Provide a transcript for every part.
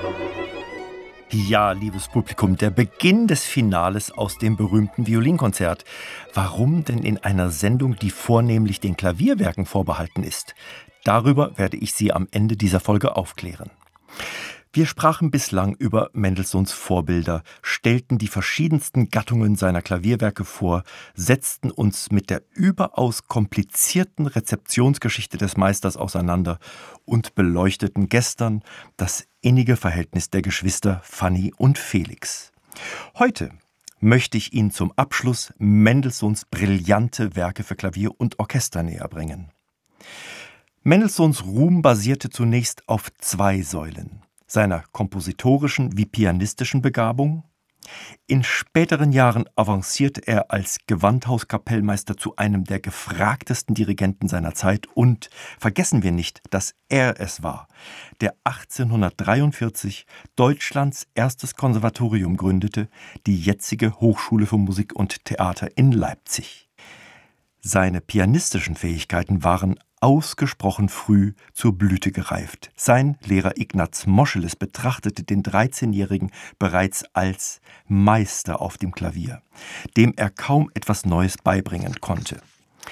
Ja, liebes Publikum, der Beginn des Finales aus dem berühmten Violinkonzert. Warum denn in einer Sendung, die vornehmlich den Klavierwerken vorbehalten ist? Darüber werde ich Sie am Ende dieser Folge aufklären. Wir sprachen bislang über Mendelssohns Vorbilder, stellten die verschiedensten Gattungen seiner Klavierwerke vor, setzten uns mit der überaus komplizierten Rezeptionsgeschichte des Meisters auseinander und beleuchteten gestern das innige Verhältnis der Geschwister Fanny und Felix. Heute möchte ich Ihnen zum Abschluss Mendelssohns brillante Werke für Klavier und Orchester näherbringen. Mendelssohns Ruhm basierte zunächst auf zwei Säulen: seiner kompositorischen wie pianistischen Begabung. In späteren Jahren avancierte er als Gewandhauskapellmeister zu einem der gefragtesten Dirigenten seiner Zeit, und vergessen wir nicht, dass er es war, der 1843 Deutschlands erstes Konservatorium gründete, die jetzige Hochschule für Musik und Theater in Leipzig. Seine pianistischen Fähigkeiten waren ausgesprochen früh zur Blüte gereift. Sein Lehrer Ignaz Moscheles betrachtete den 13-Jährigen bereits als Meister auf dem Klavier, dem er kaum etwas Neues beibringen konnte.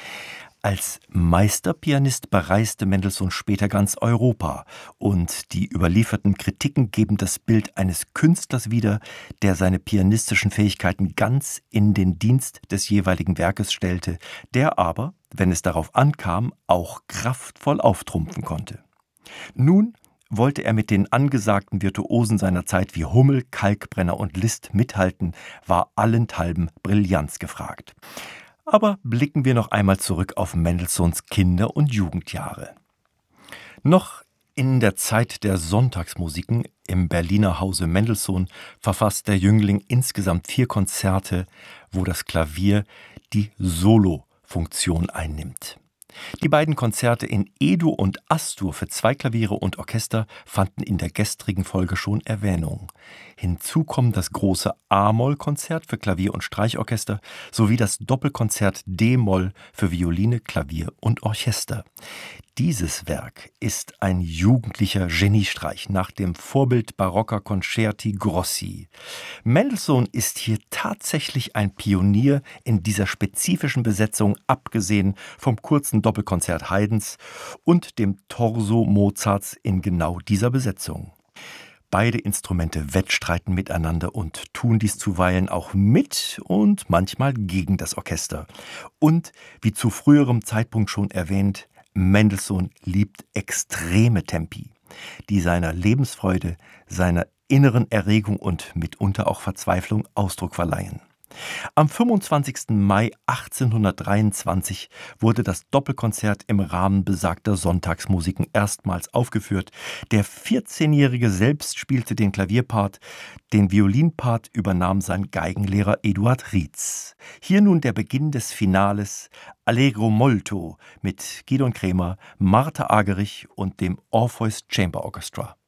Als Meisterpianist bereiste Mendelssohn später ganz Europa, und die überlieferten Kritiken geben das Bild eines Künstlers wieder, der seine pianistischen Fähigkeiten ganz in den Dienst des jeweiligen Werkes stellte, der aber, wenn es darauf ankam, auch kraftvoll auftrumpfen konnte. Nun wollte er mit den angesagten Virtuosen seiner Zeit wie Hummel, Kalkbrenner und Liszt mithalten, war allenthalben Brillanz gefragt. Aber blicken wir noch einmal zurück auf Mendelssohns Kinder- und Jugendjahre. Noch in der Zeit der Sonntagsmusiken im Berliner Hause Mendelssohn verfasst der Jüngling insgesamt 4 Konzerte, wo das Klavier die Solo-Funktion einnimmt. Die beiden Konzerte in E-Dur und As-Dur für 2 Klaviere und Orchester fanden in der gestrigen Folge schon Erwähnung. Hinzu kommen das große A-Moll-Konzert für Klavier und Streichorchester sowie das Doppelkonzert D-Moll für Violine, Klavier und Orchester. Dieses Werk ist ein jugendlicher Geniestreich nach dem Vorbild barocker Concerti grossi. Mendelssohn ist hier tatsächlich ein Pionier in dieser spezifischen Besetzung, abgesehen vom kurzen Doppelkonzert Haydns und dem Torso Mozarts in genau dieser Besetzung. Beide Instrumente wettstreiten miteinander und tun dies zuweilen auch mit und manchmal gegen das Orchester. Und, wie zu früherem Zeitpunkt schon erwähnt, Mendelssohn liebt extreme Tempi, die seiner Lebensfreude, seiner inneren Erregung und mitunter auch Verzweiflung Ausdruck verleihen. Am 25. Mai 1823 wurde das Doppelkonzert im Rahmen besagter Sonntagsmusiken erstmals aufgeführt. Der 14-Jährige selbst spielte den Klavierpart, den Violinpart übernahm sein Geigenlehrer Eduard Rietz. Hier nun der Beginn des Finales, Allegro molto mit Gidon Kremer, Martha Argerich und dem Orpheus Chamber Orchestra.